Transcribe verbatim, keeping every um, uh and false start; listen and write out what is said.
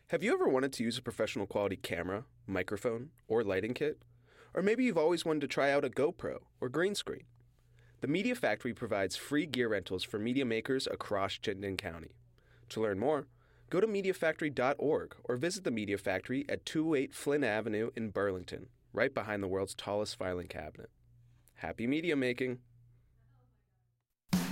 Have you ever wanted to use a professional quality camera, microphone, or lighting kit? Or maybe you've always wanted to try out a GoPro or green screen? The Media Factory provides free gear rentals for media makers across Chittenden County. To learn more, go to media factory dot org or visit the Media Factory at two oh eight Flynn Avenue in Burlington, right behind the world's tallest filing cabinet. Happy media making!